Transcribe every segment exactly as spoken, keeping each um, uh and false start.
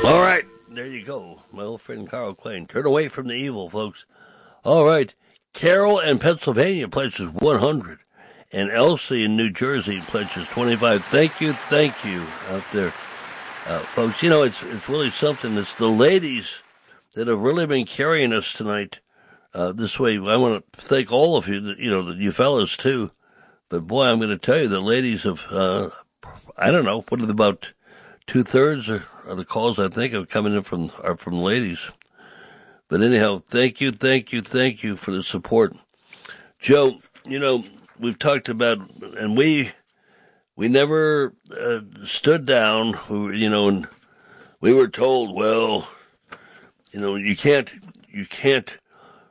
All right, there you go. My old friend Carl Klein. Turn away from the evil, folks. All right. Carol in Pennsylvania pledges one hundred. And Elsie in New Jersey pledges twenty-five. Thank you, thank you out there. Uh, folks, you know, it's it's really something. It's the ladies that have really been carrying us tonight uh, this way. I want to thank all of you, you know, you fellas too. But boy, I'm going to tell you, the ladies have, uh, I don't know, what are about two-thirds of the calls I think are coming in from are from ladies. But anyhow, thank you, thank you, thank you for the support. Joe, you know, we've talked about, and we we never uh, stood down, we were, you know, and we were told, well, you know, you can't, you can't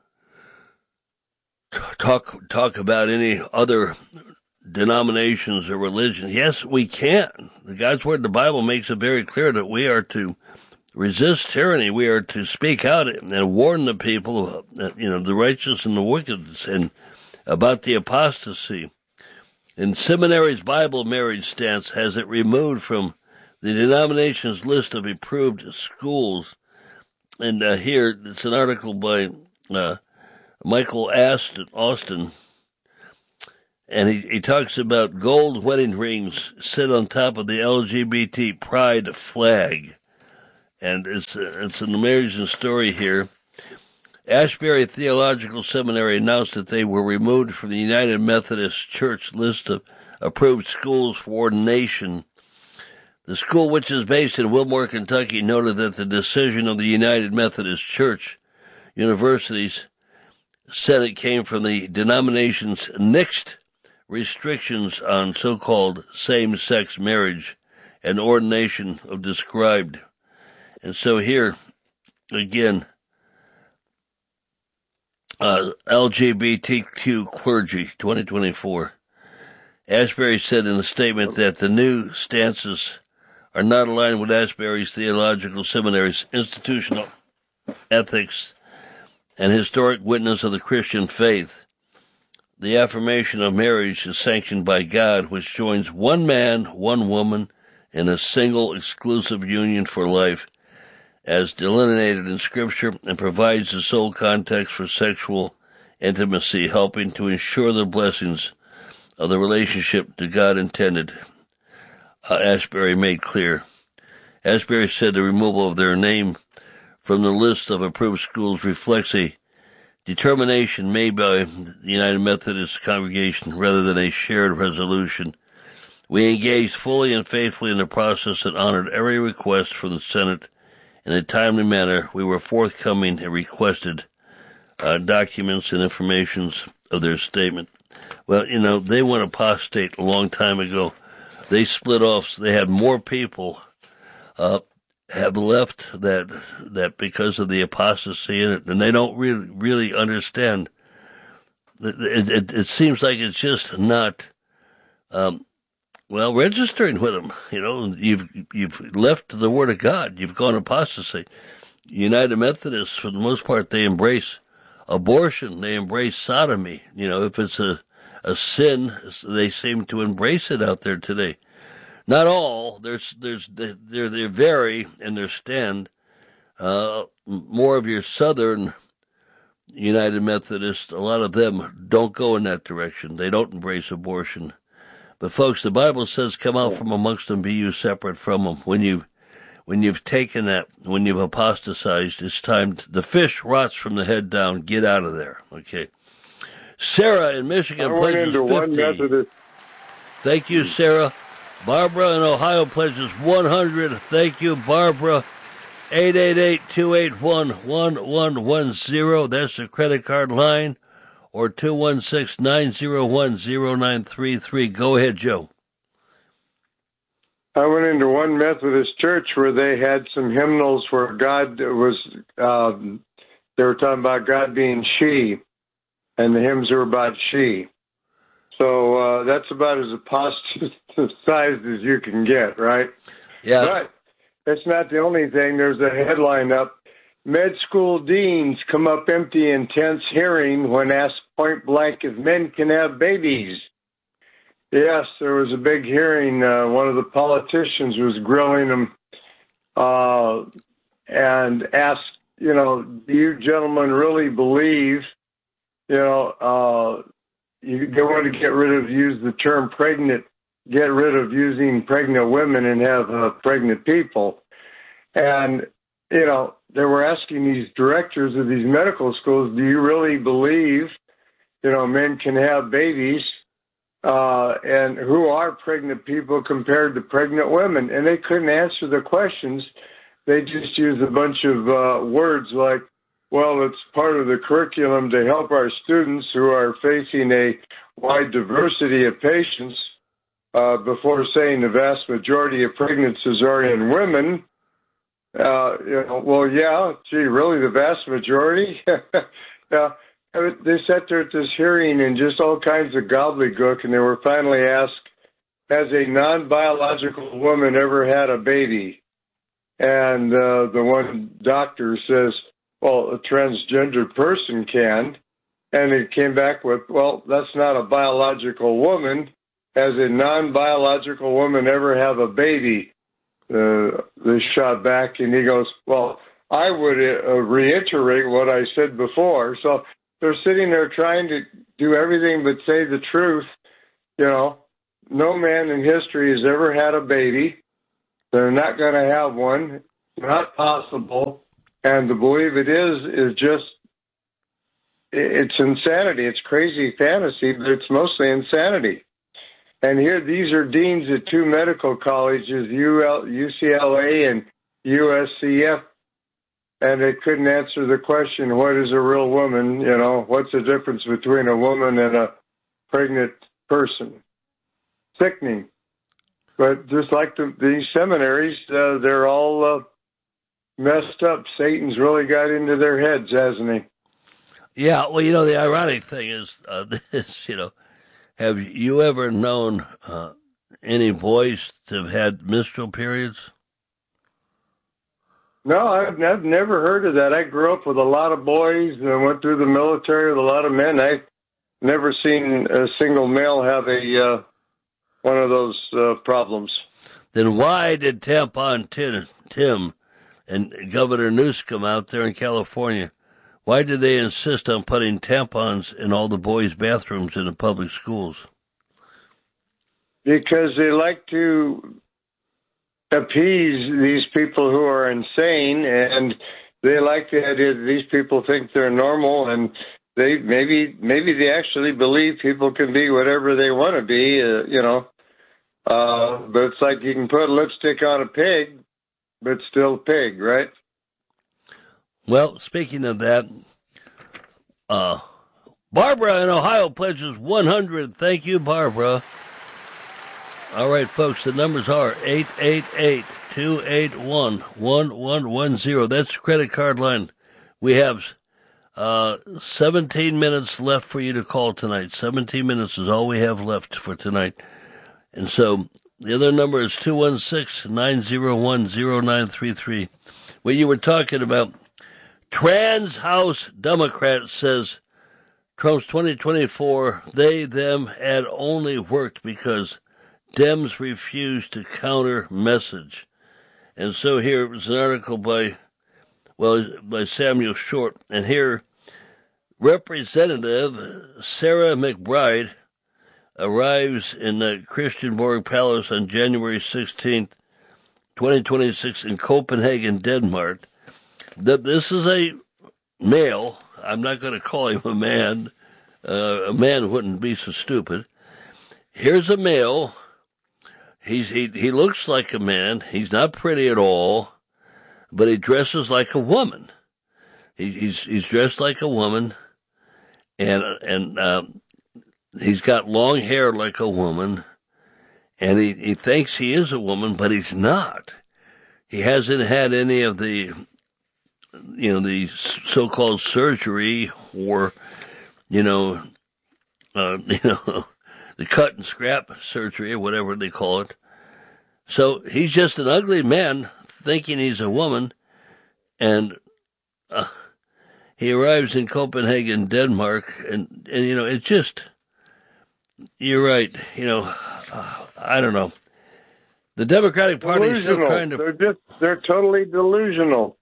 talk talk about any other denominations or religion. Yes, we can. The God's Word, the Bible, makes it very clear that we are to resist tyranny. We are to speak out and warn the people, you know, the righteous and the wicked, and about the apostasy. In Seminary's Bible Marriage Stance has it removed from the denomination's list of approved schools. And uh, here, it's an article by uh, Michael Aston, Austin, and he, he talks about gold wedding rings sit on top of the L G B T pride flag. And it's, uh, it's an amazing story here. Ashbury Theological Seminary announced that they were removed from the United Methodist Church list of approved schools for ordination. The school, which is based in Wilmore, Kentucky, noted that the decision of the United Methodist Church University's Senate came from the denomination's nixed restrictions on so-called same-sex marriage and ordination of described. And so here, again, Uh, L G B T Q clergy, twenty twenty-four. Ashbury said in a statement that the new stances are not aligned with Ashbury's Theological Seminary's institutional ethics and historic witness of the Christian faith. The affirmation of marriage is sanctioned by God, which joins one man, one woman, in a single exclusive union for life, as delineated in Scripture, and provides the sole context for sexual intimacy, helping to ensure the blessings of the relationship that God intended. Uh, Ashbury made clear. Ashbury said the removal of their name from the list of approved schools reflects a determination made by the United Methodist congregation rather than a shared resolution. We engaged fully and faithfully in the process and honored every request from the Senate in a timely manner. We were forthcoming and requested uh, documents and informations of their statement. Well, you know, they went apostate a long time ago. They split off. So they had more people uh, have left that that because of the apostasy in it, and they don't really really understand. It, it, it seems like it's just not. Um, Well, registering with them, you know, you've you've left the Word of God. You've gone apostasy. United Methodists, for the most part, they embrace abortion. They embrace sodomy. You know, if it's a a sin, they seem to embrace it out there today. Not all. There's there's they they vary in their stand. Uh, more of your Southern United Methodists, a lot of them don't go in that direction. They don't embrace abortion. But folks, the Bible says, "Come out from amongst them, be you separate from them." When you, when you've taken that, when you've apostatized, it's time. To, the fish rots from the head down. Get out of there. Okay. Sarah in Michigan pledges fifty. Thank you, Sarah. Barbara in Ohio pledges one hundred. Thank you, Barbara. eight eight eight, two eight one, one one one zero. That's the credit card line. Or two one six, nine zero one, zero nine three three. Go ahead, Joe. I went into one Methodist church where they had some hymnals where God was, um, they were talking about God being she, and the hymns are about she. So uh, that's about as apostatized as you can get, right? Yeah. But that's not the only thing. There's a headline up. Med school deans come up empty in tense hearing when asked point blank if men can have babies. Yes, there was a big hearing. Uh, one of the politicians was grilling them. Uh, and ask, you know, do you gentlemen really believe, you know, uh, you, they want to get rid of, use the term pregnant, get rid of using pregnant women and have uh, pregnant people. And, you know, they were asking these directors of these medical schools, do you really believe, you know, men can have babies? Uh, and who are pregnant people compared to pregnant women? And they couldn't answer the questions. They just used a bunch of uh, words like, well, it's part of the curriculum to help our students who are facing a wide diversity of patients, uh, before saying the vast majority of pregnancies are in women. Uh, you know, well, yeah, gee, really, the vast majority? Yeah. They sat there at this hearing and just all kinds of gobbledygook, and they were finally asked, has a non-biological woman ever had a baby? And uh, the one doctor says, well, a transgender person can. And it came back with, well, that's not a biological woman. Has a non-biological woman ever have a baby? Uh, they shot back, and he goes, well, I would uh, reiterate what I said before. So they're sitting there trying to do everything but say the truth. You know, no man in history has ever had a baby. They're not going to have one. Not possible. And to believe it is, is just, it's insanity. It's crazy fantasy, but it's mostly insanity. And here, these are deans at two medical colleges, U C L A and U S C F, and they couldn't answer the question, what is a real woman? You know, what's the difference between a woman and a pregnant person? Sickening. But just like the, these seminaries, uh, they're all uh, messed up. Satan's really got into their heads, hasn't he? Yeah, well, you know, the ironic thing is uh, this, you know, have you ever known uh, any boys that have had menstrual periods? No, I've, I've never heard of that. I grew up with a lot of boys and went through the military with a lot of men. I've never seen a single male have a uh, one of those uh, problems. Then why did Tampon Tim, Tim and Governor Newsom out there in California, why did they insist on putting tampons in all the boys' bathrooms in the public schools? Because they like to appease these people who are insane, and they like the idea that these people think they're normal, and they maybe maybe they actually believe people can be whatever they want to be, uh, you know. Uh, but it's like you can put lipstick on a pig, but still a pig, right? Well, speaking of that, uh, Barbara in Ohio pledges one hundred. Thank you, Barbara. All right, folks, the numbers are eight eight eight, two eight one, one one one zero. That's the credit card line. We have uh, seventeen minutes left for you to call tonight. seventeen minutes is all we have left for tonight. And so the other number is two one six, nine zero one, zero nine three three. Well, you were talking about Trans House Democrat says Trump's twenty twenty-four, they, them, had only worked because Dems refused to counter message. And so here was an article by, well, by Samuel Short. And here, Representative Sarah McBride arrives in the Christiansborg Palace on January sixteenth, twenty twenty-six in Copenhagen, Denmark. That this is a male. I'm not going to call him a man. Uh, a man wouldn't be so stupid. Here's a male. He's he he looks like a man. He's not pretty at all, but he dresses like a woman. He, he's he's dressed like a woman, and and um, he's got long hair like a woman, and he, he thinks he is a woman, but he's not. He hasn't had any of the, you know, the so-called surgery or, you know, uh, you know, the cut and scrap surgery or whatever they call it. So he's just an ugly man thinking he's a woman, and uh, he arrives in Copenhagen, Denmark, and, and, you know, it's just, you're right, you know, uh, I don't know. The Democratic Party is still trying to... They're just, they're totally delusional.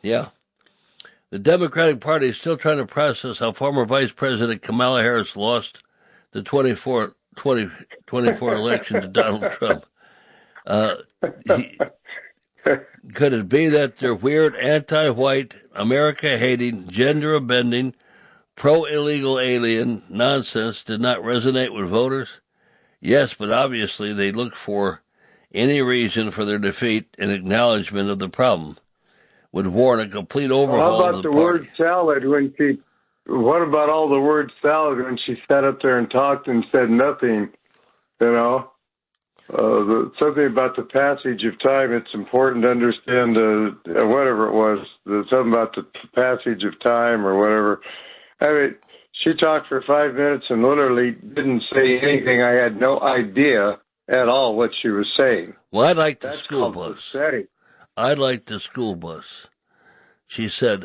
Yeah. The Democratic Party is still trying to process how former Vice President Kamala Harris lost the twenty-four, twenty twenty-four election to Donald Trump. Uh, he, could it be that their weird anti-white, America-hating, gender-bending, pro-illegal alien nonsense did not resonate with voters? Yes, but obviously they look for any reason for their defeat and acknowledgement of the problem would warrant a complete overhaul well, how about of the, the party. word salad when she, what about all the word salad when she sat up there and talked and said nothing, you know? Uh, the, something about the passage of time, it's important to understand, uh, whatever it was, the, something about the passage of time or whatever. I mean, she talked for five minutes and literally didn't say anything. I had no idea at all what she was saying. Well, I like the That's school called bus. pathetic. I like the school bus. She said,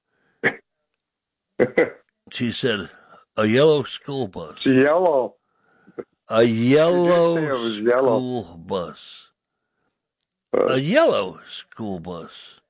she said, a yellow school bus. It's yellow. A yellow She did say it was school yellow. bus. Uh, A yellow school bus.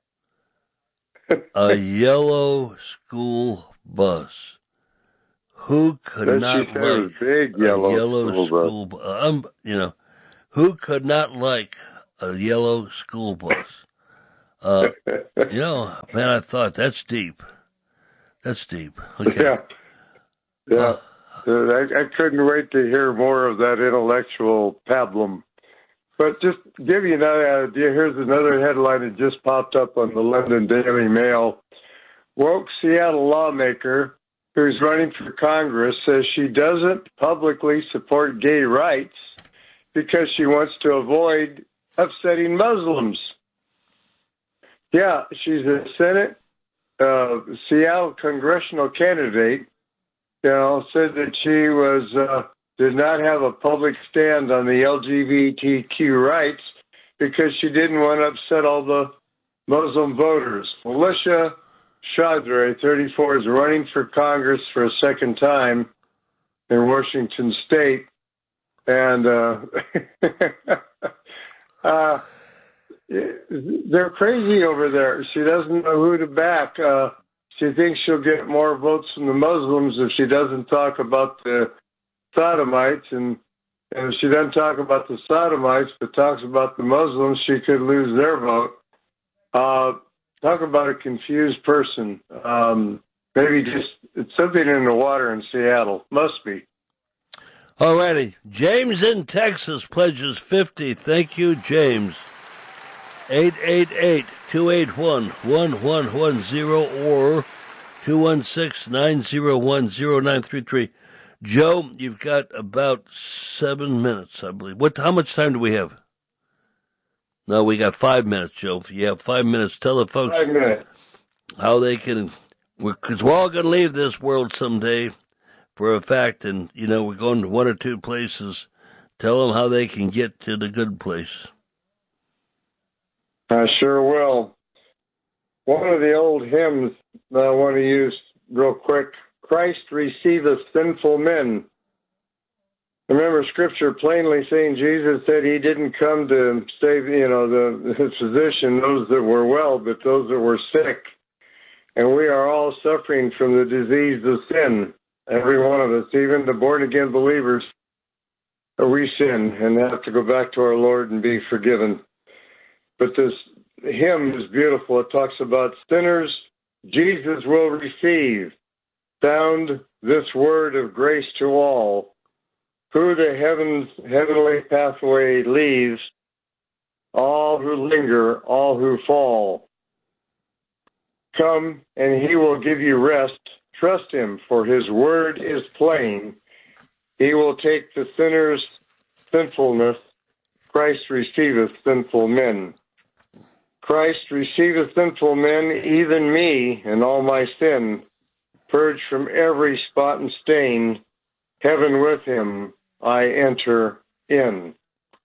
A yellow school bus. Who could Then not she said it was like big a yellow yellow school bus. school bus? Um, you know, who could not like a yellow school bus? Uh, you know, man, I thought that's deep. That's deep. Okay. Yeah. Yeah. Uh, Uh, I, I couldn't wait to hear more of that intellectual pablum. But just give you another idea, here's another headline that just popped up on the London Daily Mail. Woke Seattle lawmaker who's running for Congress says she doesn't publicly support gay rights because she wants to avoid upsetting Muslims. Yeah, she's a Senate, uh, Seattle congressional candidate. You know, said that she was uh, did not have a public stand on the L G B T Q rights because she didn't want to upset all the Muslim voters. Militia Chaudhry, thirty-four, is running for Congress for a second time in Washington State, and uh, uh, they're crazy over there. She doesn't know who to back. Uh, She thinks she'll get more votes from the Muslims if she doesn't talk about the Sodomites. And, and if she doesn't talk about the Sodomites but talks about the Muslims, she could lose their vote. Uh, talk about a confused person. Um, maybe just it's something in the water in Seattle. Must be. All righty. James in Texas pledges fifty. Thank you, James. eight eight eight, two eight one, one one one zero or two one six, nine zero one, zero nine three three. Joe, you've got about seven minutes, I believe. What? How much time do we have? No, we got five minutes, Joe. If you have five minutes, tell the folks Five minutes. how they can, because we're, we're all going to leave this world someday for a fact, and, you know, we're going to one or two places. Tell them how they can get to the good place. I sure will. One of the old hymns that I want to use real quick, Christ receiveth sinful men. Remember, Scripture plainly saying Jesus said he didn't come to save, you know, the his physician, those that were well, but those that were sick. And we are all suffering from the disease of sin, every one of us, even the born-again believers. We sin and have to go back to our Lord and be forgiven. But this hymn is beautiful. It talks about sinners Jesus will receive. Found this word of grace to all. Who the heavens, heavenly pathway leaves. All who linger, all who fall. Come and he will give you rest. Trust him, for his word is plain. He will take the sinner's sinfulness. Christ receiveth sinful men. Christ receiveth sinful men, even me, and all my sin. Purged from every spot and stain. Heaven with him I enter in.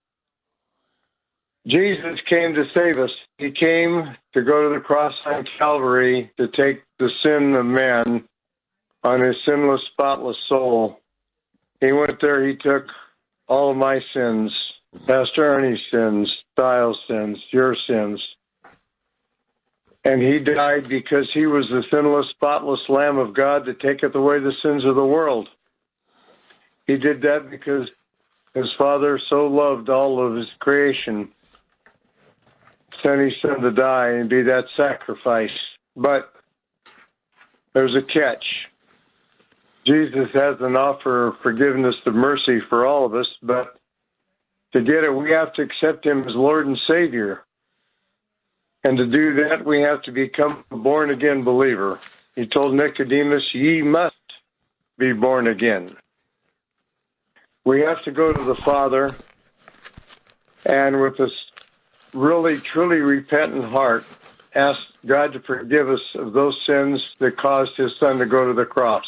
Jesus came to save us. He came to go to the cross on Calvary to take the sin of man on his sinless, spotless soul. He went there, he took all of my sins, Pastor Ernie's sins, Styles' sins, your sins. And he died because he was the sinless, spotless Lamb of God that taketh away the sins of the world. He did that because his Father so loved all of his creation, sent his Son to die and be that sacrifice. But there's a catch. Jesus has an offer of forgiveness of mercy for all of us, but to get it, we have to accept him as Lord and Savior. And to do that, we have to become a born-again believer. He told Nicodemus, ye must be born again. We have to go to the Father, and with a really, truly repentant heart, ask God to forgive us of those sins that caused his Son to go to the cross.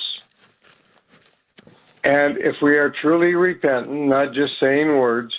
And if we are truly repentant, not just saying words,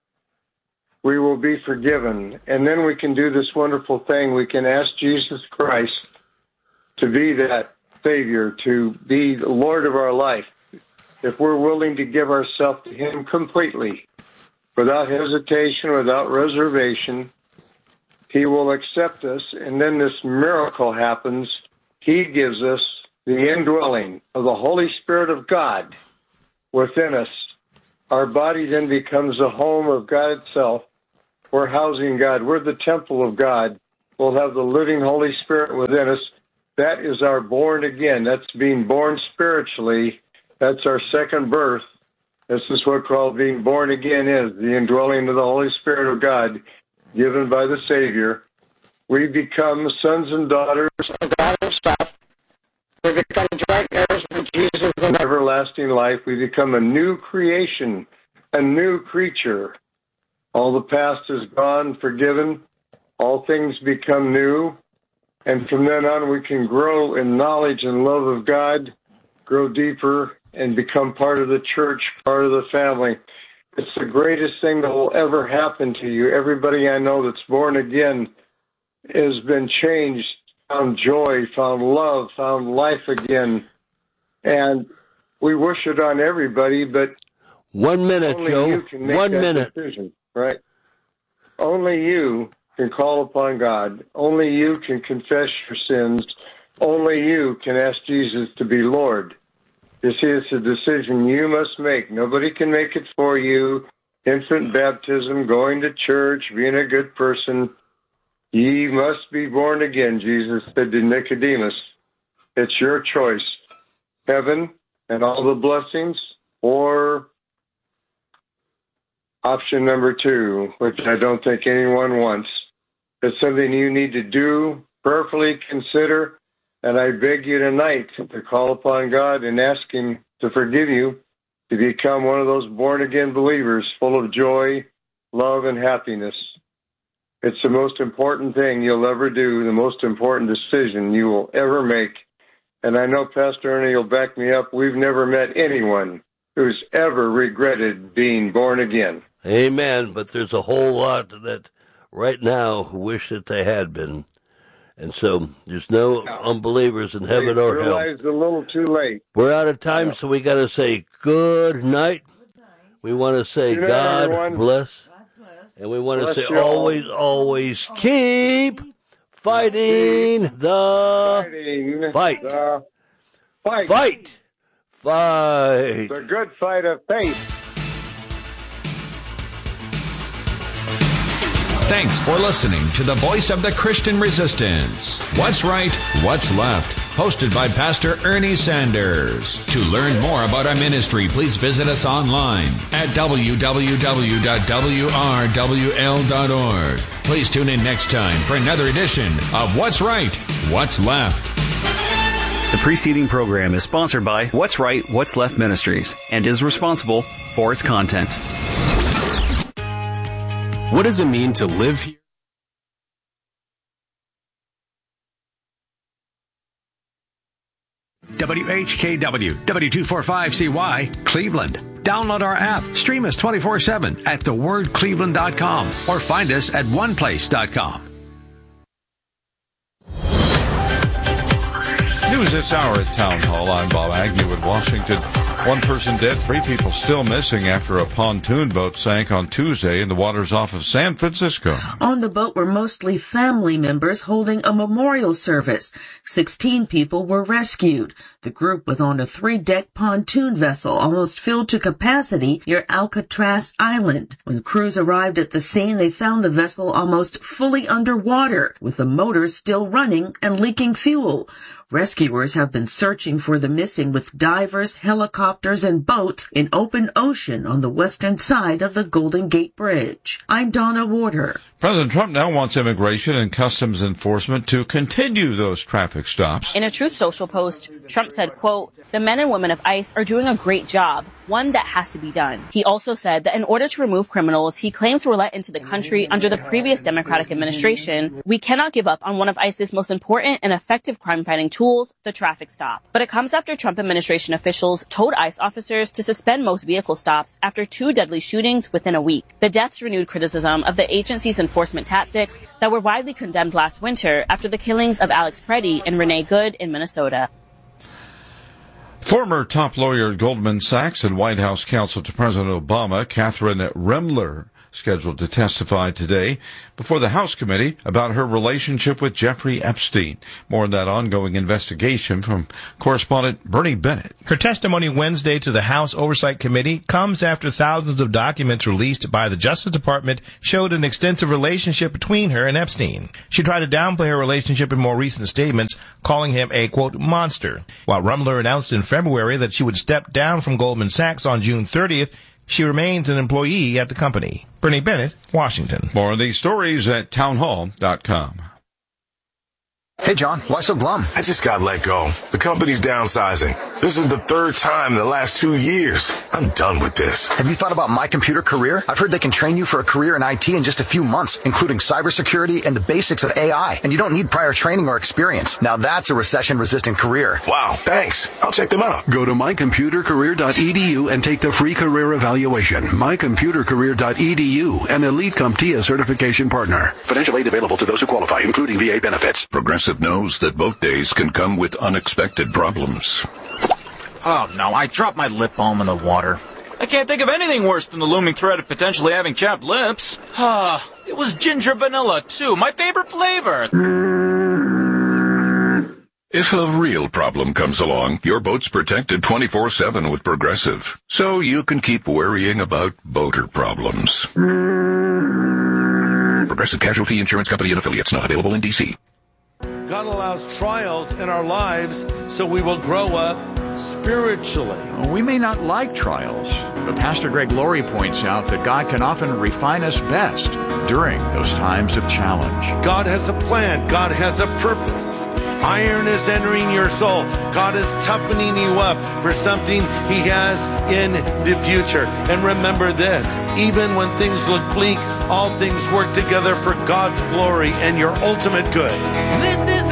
we will be forgiven. And then we can do this wonderful thing. We can ask Jesus Christ to be that Savior, to be the Lord of our life. If we're willing to give ourselves to him completely, without hesitation, without reservation, he will accept us. And then this miracle happens. He gives us the indwelling of the Holy Spirit of God within us. Our body then becomes the home of God itself. We're housing God. We're the temple of God. We'll have the living Holy Spirit within us. That is our born again. That's being born spiritually. That's our second birth. This is what called being born again is, the indwelling of the Holy Spirit of God given by the Savior. We become sons and daughters of God himself. We become joint heirs with Jesus in everlasting life. We become a new creation, a new creature. All the past is gone, forgiven. All things become new. And from then on, we can grow in knowledge and love of God, grow deeper, and become part of the church, part of the family. It's the greatest thing that will ever happen to you. Everybody I know that's born again has been changed, found joy, found love, found life again. And we wish it on everybody, but one minute, only Joe. you can make One that minute. decision, right? Only you can call upon God. Only you can confess your sins. Only you can ask Jesus to be Lord. You see, it's a decision you must make. Nobody can make it for you. Infant baptism, going to church, being a good person. Ye must be born again, Jesus said to Nicodemus. It's your choice. Heaven and all the blessings, or option number two, which I don't think anyone wants. It's something you need to do, prayerfully consider, and I beg you tonight to call upon God and ask him to forgive you, to become one of those born-again believers full of joy, love, and happiness. It's the most important thing you'll ever do, the most important decision you will ever make. And I know Pastor Ernie will back me up. We've never met anyone who's ever regretted being born again. Amen. But there's a whole lot that right now wish that they had been. And so there's no unbelievers in heaven they or hell. realized a little too late. We're out of time, so we got to say good night. We want to say Good night, God everyone. bless. God bless. And we want to Bless say you all. always, always keep fighting the Fighting fight. the fight. Fight. Fight. The good fight of faith. Thanks for listening to the Voice of the Christian Resistance. What's Right, What's Left? Hosted by Pastor Ernie Sanders. To learn more about our ministry, please visit us online at w w w dot w r w l dot org. Please tune in next time for another edition of What's Right, What's Left. The preceding program is sponsored by What's Right, What's Left Ministries and is responsible for its content. What does it mean to live here? W H K W, W two forty-five C Y, Cleveland. Download our app, stream us twenty-four seven at the word cleveland dot com or find us at one place dot com. News this hour at Town Hall. I'm Bob Agnew in Washington. One person dead, three people still missing after a pontoon boat sank on Tuesday in the waters off of San Francisco. On the boat were mostly family members holding a memorial service. Sixteen people were rescued. The group was on a three-deck pontoon vessel almost filled to capacity near Alcatraz Island. When crews arrived at the scene, they found the vessel almost fully underwater, with the motors still running and leaking fuel. Rescuers have been searching for the missing with divers, helicopters, and boats in open ocean on the western side of the Golden Gate Bridge. I'm Donna Warder. President Trump now wants immigration and customs enforcement to continue those traffic stops. In a Truth Social post, Trump said, quote, "The men and women of ICE are doing a great job, one that has to be done." He also said that in order to remove criminals he claims were let into the country under the previous Democratic administration, we cannot give up on one of ICE's most important and effective crime-fighting tools, the traffic stop. But it comes after Trump administration officials told ICE officers to suspend most vehicle stops after two deadly shootings within a week. The deaths renewed criticism of the agency's enforcement tactics that were widely condemned last winter after the killings of Alex Preddy and Renee Good in Minnesota. Former top lawyer at Goldman Sachs and White House counsel to President Obama, Catherine Remler, scheduled to testify today before the House committee about her relationship with Jeffrey Epstein. More on that ongoing investigation from correspondent Bernie Bennett. Her testimony Wednesday to the House Oversight Committee comes after thousands of documents released by the Justice Department showed an extensive relationship between her and Epstein. She tried to downplay her relationship in more recent statements, calling him a, quote, monster. While Rumler announced in February that she would step down from Goldman Sachs on June thirtieth, she remains an employee at the company. Bernie Bennett, Washington. More on these stories at townhall dot com. Hey, John, why so glum? I just got let go. The company's downsizing. This is the third time in the last two years. I'm done with this. Have you thought about My Computer Career? I've heard they can train you for a career in I T in just a few months, including cybersecurity and the basics of A I. And you don't need prior training or experience. Now that's a recession-resistant career. Wow, thanks. I'll check them out. Go to my computer career dot e d u and take the free career evaluation. my computer career dot e d u, an Elite CompTIA certification partner. Financial aid available to those who qualify, including V A benefits. Progressive knows that boat days can come with unexpected problems. Oh no, I dropped my lip balm in the water. I can't think of anything worse than the looming threat of potentially having chapped lips. Ah, it was ginger vanilla too, my favorite flavor. If a real problem comes along, your boat's protected twenty-four seven with Progressive, so you can keep worrying about boater problems. Progressive Casualty Insurance Company and Affiliates, not available in D C. God allows trials in our lives so we will grow up spiritually. We may not like trials, but Pastor Greg Laurie points out that God can often refine us best during those times of challenge. God has a plan. God has a purpose. Iron is entering your soul. God is toughening you up for something He has in the future. And remember this, even when things look bleak, all things work together for God's glory and your ultimate good. This is